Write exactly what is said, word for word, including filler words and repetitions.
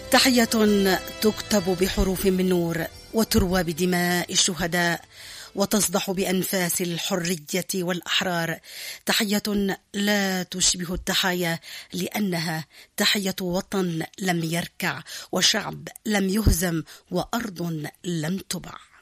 تحية تكتب بحروف من نور وتروى بدماء الشهداء وتصدح بأنفاس الحرية والأحرار. تحية لا تشبه التحايا لأنها تحية وطن لم يركع وشعب لم يهزم وأرض لم تبع.